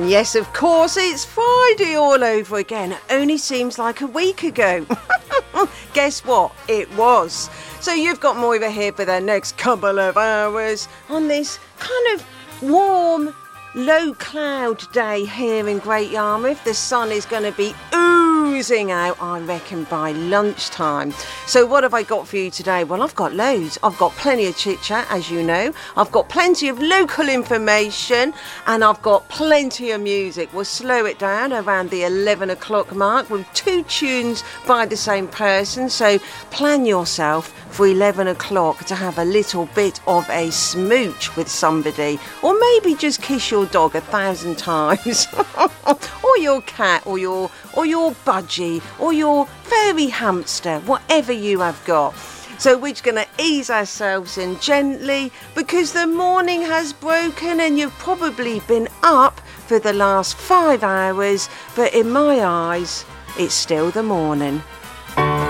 And yes, of course, it's Friday all over again. It only seems like a week ago. Guess what? It was. So you've got Moira here for the next couple of hours on this kind of warm, low cloud day here in Great Yarmouth. The sun is going to be oozing out, I reckon, by lunchtime. So what have I got for you today? Well, I've got loads. I've got plenty of chit-chat, as you know. I've got plenty of local information, and I've got plenty of music. We'll slow it down around the 11 o'clock mark with 2 tunes by the same person. So plan yourself for 11 o'clock to have a little bit of a smooch with somebody, or maybe just kiss your dog 1,000 times, or your cat, or your budgie, or your furry hamster, whatever you have got. So we're just going to ease ourselves in gently, because the morning has broken and you've probably been up for the last 5 hours, but in my eyes, it's still the morning.